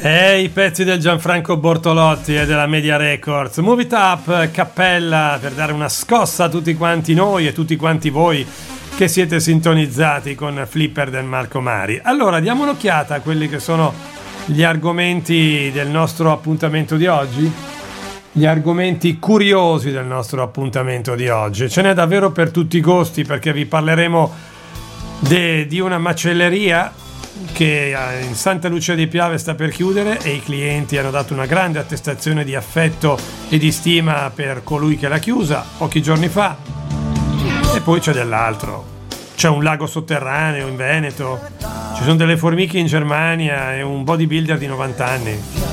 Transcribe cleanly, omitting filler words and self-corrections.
I pezzi del Gianfranco Bortolotti e della Media Records. Move It Up, cappella, per dare una scossa a tutti quanti noi e tutti quanti voi che siete sintonizzati con Flipper del Marco Mari. Allora, diamo un'occhiata a quelli che sono gli argomenti del nostro appuntamento di oggi. Gli argomenti curiosi del nostro appuntamento di oggi. Ce n'è davvero per tutti i gusti, perché vi parleremo di una macelleria che in Santa Lucia di Piave sta per chiudere e i clienti hanno dato una grande attestazione di affetto e di stima per colui che l'ha chiusa pochi giorni fa. E poi c'è dell'altro, c'è un lago sotterraneo in Veneto, ci sono delle formiche in Germania e un bodybuilder di 90 anni.